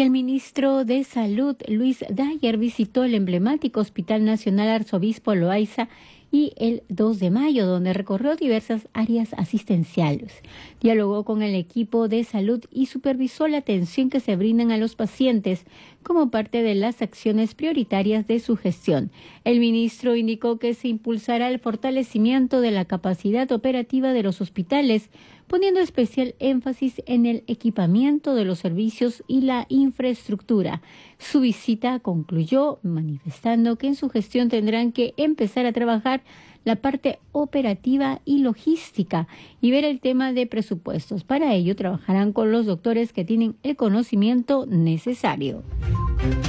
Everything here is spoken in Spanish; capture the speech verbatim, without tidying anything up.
Y el ministro de Salud, Luis Dyer, visitó el emblemático Hospital Nacional Arzobispo Loaiza y el dos de mayo, donde recorrió diversas áreas asistenciales. Dialogó con el equipo de salud y supervisó la atención que se brindan a los pacientes como parte de las acciones prioritarias de su gestión. El ministro indicó que se impulsará el fortalecimiento de la capacidad operativa de los hospitales, poniendo especial énfasis en el equipamiento de los servicios y la infraestructura. Su visita concluyó manifestando que en su gestión tendrán que empezar a trabajar la parte operativa y logística y ver el tema de presupuestos. Para ello trabajarán con los doctores que tienen el conocimiento necesario.